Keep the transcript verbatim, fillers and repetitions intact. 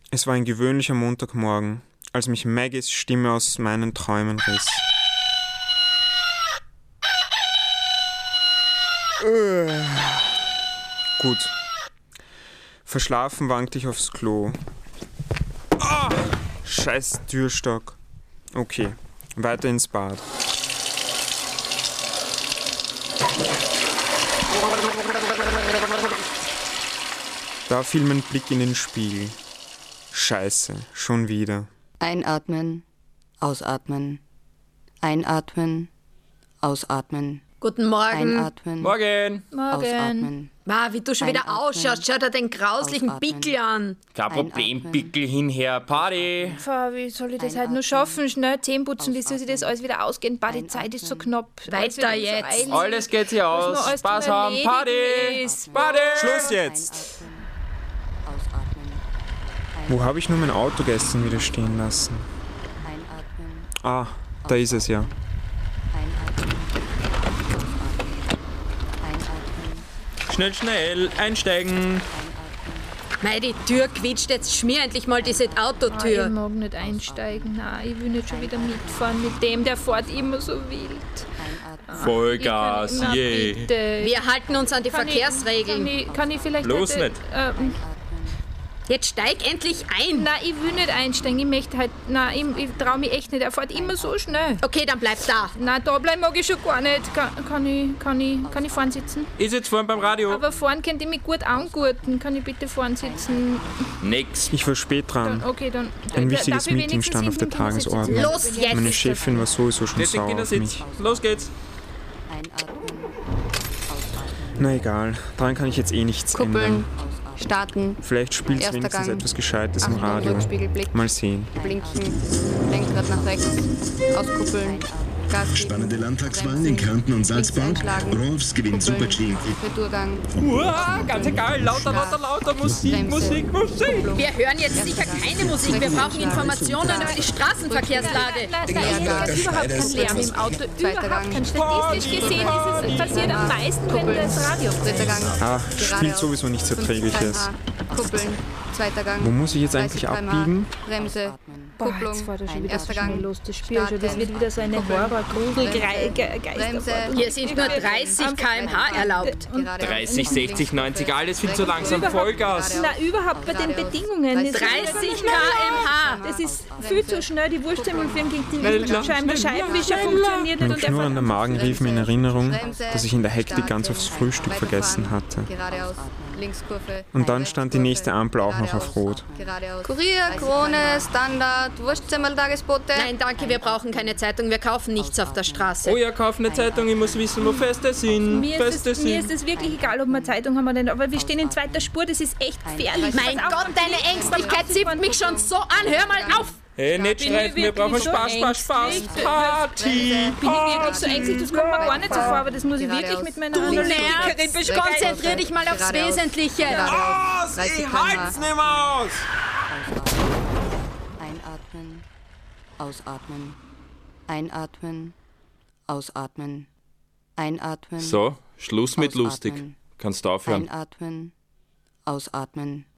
Es war ein gewöhnlicher Montagmorgen, als mich Maggies Stimme aus meinen Träumen riss. Äh. Gut. Verschlafen wankte ich aufs Klo. Oh, scheiß Türstock. Okay, weiter ins Bad. Da fiel mein Blick in den Spiegel. Scheiße, schon wieder. Einatmen, ausatmen. Einatmen, ausatmen. Guten Morgen. Einatmen. Morgen. Morgen. Ausatmen. Ma, wie du schon wieder Einatmen. ausschaust. Schau dir den grauslichen Ausatmen. Pickel an. Kein Problem, Einatmen. Pickel hinher, Party. Pfah, wie soll ich das Einatmen. halt nur schaffen? Schnell Zähne putzen, wie soll sich das alles wieder ausgehen? Bah, die Zeit ist so knapp. Alles Weiter wird so jetzt. eilig. Alles geht sich Was aus. noch alles Spaß zu haben, erledigen Party. ist. Party. Schluss jetzt! Einatmen. Ausatmen. Wo habe ich nur mein Auto gestern wieder stehen lassen? Einatmen. Ah, da ist es ja. Einatmen. Einatmen. Schnell, schnell, einsteigen. Mei, die Tür quietscht. Jetzt schmier endlich mal diese Ah, ich Autotür. mag nicht einsteigen. Nein, ich will nicht schon wieder mitfahren mit dem, der fährt immer so wild. Einatmen. Vollgas, Ich kann- na, yeah. bitte. Wir halten uns an die Kann ich- Verkehrsregeln. Kann ich, kann ich vielleicht Bloß heute, nicht. Äh, Jetzt steig endlich ein. nein, ich will nicht einsteigen. Ich möchte halt. Nein, ich, ich traue mich echt nicht. Er fährt immer so schnell. Okay, dann bleib da. Nein, da bleiben mag ich schon gar nicht. Kann, kann, ich, kann, ich, kann ich vorn sitzen? Ist jetzt vorhin beim Radio? Aber vorn könnte ich mich gut angurten. Kann ich bitte vorn sitzen? Nix. Ich war spät Dann, dran. okay, dann. Ein Darf wichtiges ich Meeting wenigstens stand auf der hinten sitzen? Tagesordnung. Los jetzt. Meine Chefin war sowieso schon Jetzt den sauer auf Kindersitz. mich. Los geht's. Einatmen. Na egal, daran kann ich jetzt eh nichts Kuppeln. ändern. Starten. Vielleicht spielt Erster wenigstens Gang. etwas Gescheites im Achtung, Radio. Rückspiegelblick. Mal sehen. Blinken. Lenkrad nach rechts. Auskuppeln. Gas geben. Spannende Landtagswahlen in Kärnten und Salzburg. einschlagen. Rolfs gewinnt Kuppeln. Super-G. Retourgang. Uah, ganz egal. Lauter, lauter, lauter. Musik, Bremse. Musik, Musik. Wir hören jetzt sicher keine Musik. Wir brauchen Informationen über die Straßenverkehrslage. Nein, nein, nein, da ist überhaupt kein Lärm im Auto. Überhaupt kein. Statistisch gesehen ist es passiert am meisten, wenn das Radio Dritter Gang. Ah, spielt Geradeaus. sowieso nichts fünfzig Erträgliches. Kilometer pro Stunde. Kuppeln. Zweiter Gang. Wo muss ich jetzt dreißig eigentlich Kilometer pro Stunde. abbiegen? Bremse. Boah, Kupplung. jetzt fährt er schon wieder Erster so schnell Gang. los. Das Spiel schon. Das Starten. wird wieder so eine Kuppeln. Horror-Grusel-Geisterbahn. Hier sind nur dreißig Kilometer pro Stunde erlaubt. Geradeaus. dreißig, sechzig, neunzig, alles viel zu langsam. Überhaupt- Vollgas. Na, überhaupt bei den Bedingungen. Das ist- dreißig Kilometer pro Stunde. Das ist viel zu schnell. Die Wurstsemmel-Film gegen die Schneller, Scheiben, der schneller, Scheibenwischer funktioniert nicht. Mein Und der knurrender Magen rief mir in Erinnerung, Bremse. dass ich in der Hektik Starten. ganz aufs Frühstück vergessen hatte. Geradeaus. Linkskurve. Und dann stand die nächste Ampel auch noch auf Rot. Geradeaus. Kurier, Krone, Standard, Wurstsemmel-Tagesbote. Nein, danke, wir brauchen keine Zeitung. Wir kaufen nichts auf der Straße. Oh ja, kauf eine Zeitung. Ich muss wissen, wo Feste sind. Mir Feste ist, es, mir ist sind. es wirklich egal, ob wir Zeitung haben oder nicht, aber wir stehen in zweiter Spur, das ist echt gefährlich. Mein Pass auf, Gott, deine Ängstlichkeit zipft mich schon so an. Hör mal auf. Hey, nicht Bin ich streiten. Wir wirklich brauchen so Spaß, Spaß, Spaß. ängstlich? Party. Bin ich wirklich so ängstlich, das kommt mir gar nicht so vor, aber das muss ich wirklich mit meiner Du Analytikerin Nervs. Konzentrier dich mal aufs Geradeaus. Wesentliche. Geradeaus. Aus! dreißig Ich halt's nicht mehr aus! Einatmen, ausatmen, einatmen, ausatmen, einatmen. So, Schluss mit lustig. Ausatmen. Kannst du aufhören. Einatmen, ausatmen,